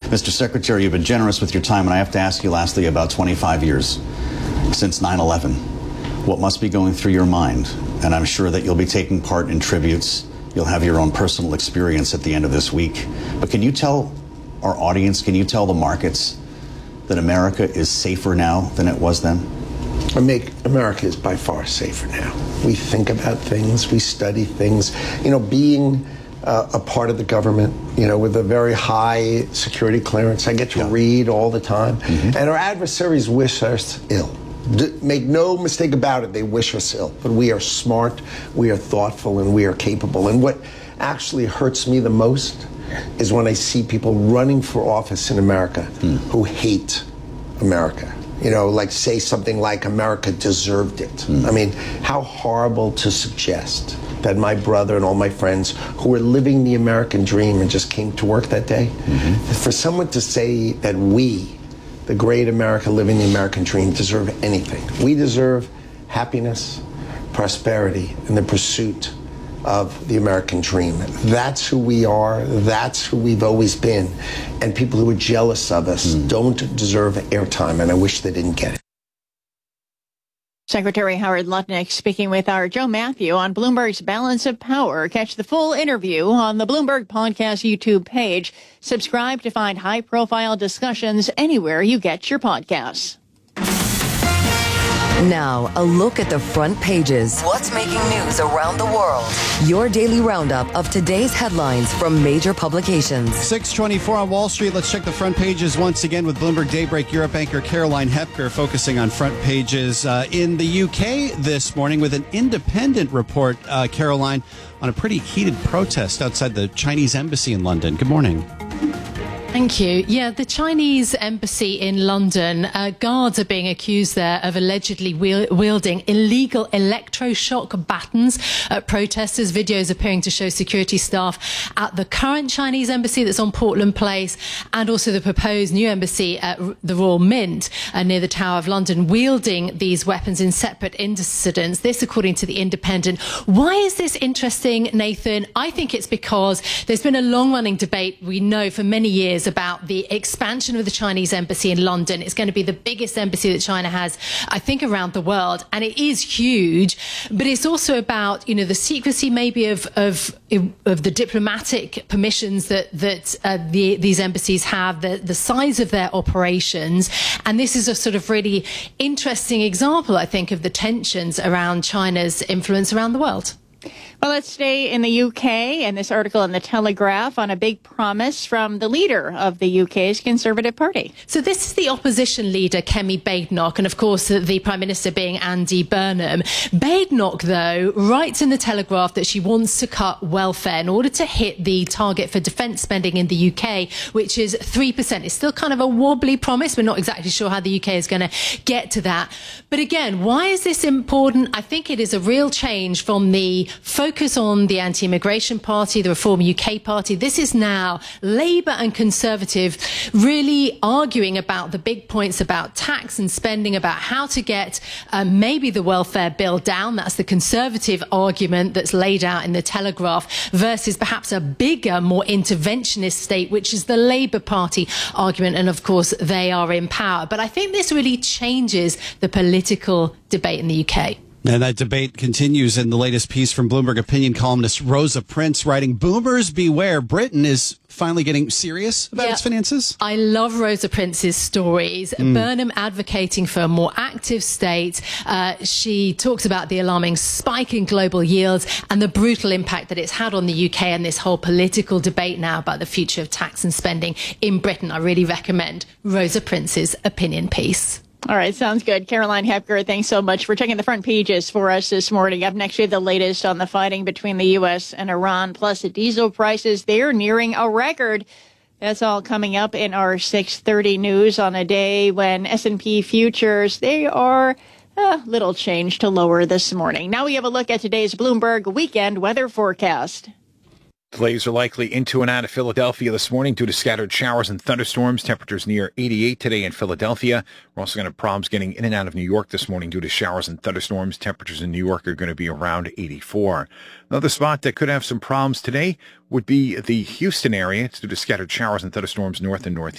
Mr. Secretary, you've been generous with your time, and I have to ask you lastly about 25 years since 9/11. What must be going through your mind? And I'm sure that you'll be taking part in tributes. You'll have your own personal experience at the end of this week. But can you tell our audience, can you tell the markets that America is safer now than it was then? America is by far safer now. We think about things, we study things. You know, being a part of the government, you know, with a very high security clearance, I get to read all the time. Mm-hmm. And our adversaries wish us ill. Make no mistake about it, they wish us ill. But we are smart, we are thoughtful, and we are capable. And what actually hurts me the most is when I see people running for office in America who hate America. You know, like say something like America deserved it. I mean, how horrible to suggest that my brother and all my friends who were living the American dream and just came to work that day, for someone to say that we, the great America living the American dream, deserve anything. We deserve happiness, prosperity, and the pursuit of the American dream. That's who we are. That's who we've always been. And people who are jealous of us don't deserve airtime, and I wish they didn't get it. Secretary Howard Lutnick speaking with our Joe Matthew on Bloomberg's Balance of Power. Catch the full interview on the Bloomberg Podcast YouTube page. Subscribe to find high-profile discussions anywhere you get your podcasts. Now, a look at the front pages. What's making news around the world? Your daily roundup of today's headlines from major publications. 6:24 on Wall Street. Let's check the front pages once again with Bloomberg Daybreak Europe anchor Caroline Hepker focusing on front pages in the UK this morning with an independent report, Caroline, on a pretty heated protest outside the Chinese embassy in London. Good morning. Thank you. Yeah, the Chinese embassy in London, guards are being accused there of allegedly wielding illegal electroshock batons at protesters. Videos appearing to show security staff at the current Chinese embassy that's on Portland Place and also the proposed new embassy at the Royal Mint near the Tower of London wielding these weapons in separate incidents. This, according to The Independent. Why is this interesting, Nathan? I think it's because there's been a long-running debate, we know, for many years about the expansion of the Chinese embassy in London. It's going to be the biggest embassy that China has, I think, around the world. And it is huge, but it's also about, you know, the secrecy maybe of the diplomatic permissions that these embassies have, the size of their operations. And this is a sort of really interesting example, I think, of the tensions around China's influence around the world. Well, let's stay in the UK and this article in The Telegraph on a big promise from the leader of the UK's Conservative Party. So this is the opposition leader, Kemi Badenoch, and of course the Prime Minister being Andy Burnham. Badenoch, though, writes in The Telegraph that she wants to cut welfare in order to hit the target for defence spending in the UK, which is 3%. It's still kind of a wobbly promise. We're not exactly sure how the UK is going to get to that. But again, why is this important? I think it is a real change from the focus on the anti-immigration party, the Reform UK party. This is now Labour and Conservative really arguing about the big points about tax and spending, about how to get maybe the welfare bill down. That's the Conservative argument that's laid out in The Telegraph versus perhaps a bigger, more interventionist state, which is the Labour Party argument. And of course, they are in power. But I think this really changes the political debate in the UK. And that debate continues in the latest piece from Bloomberg opinion columnist Rosa Prince writing, "Boomers beware, Britain is finally getting serious about its finances." I love Rosa Prince's stories. Burnham advocating for a more active state. She talks about the alarming spike in global yields and the brutal impact that it's had on the UK and this whole political debate now about the future of tax and spending in Britain. I really recommend Rosa Prince's opinion piece. All right, sounds good. Caroline Hepker, thanks so much for checking the front pages for us this morning. Up next, we have the latest on the fighting between the U.S. and Iran, plus the diesel prices. They're nearing a record. That's all coming up in our 6:30 news on a day when S&P futures, they are a little change to lower this morning. Now we have a look at today's Bloomberg weekend weather forecast. Delays are likely into and out of Philadelphia this morning due to scattered showers and thunderstorms. Temperatures near 88 today in Philadelphia. We're also going to have problems getting in and out of New York this morning due to showers and thunderstorms. Temperatures in New York are going to be around 84. Another spot that could have some problems today would be the Houston area. It's due to scattered showers and thunderstorms north and northeast.